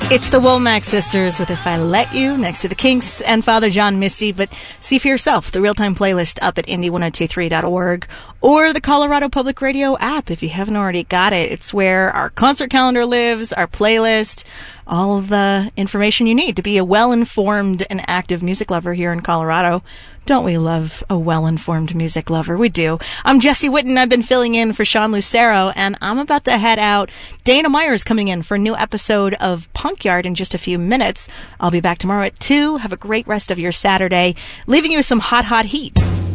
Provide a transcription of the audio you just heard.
It's the Womack Sisters with If I Let You, next to the Kinks and Father John Misty. But see for yourself the real-time playlist up at indie1023.org or the Colorado Public Radio app if you haven't already got it. It's where our concert calendar lives, our playlist, all of the information you need to be a well-informed and active music lover here in Colorado. Don't we love a well-informed music lover? We do. I'm Jesse Whitten. I've been filling in for Sean Lucero, and I'm about to head out. Dana Meyer's coming in for a new episode of Punk Yard in just a few minutes. I'll be back tomorrow at 2. Have a great rest of your Saturday, leaving you with some hot, hot heat.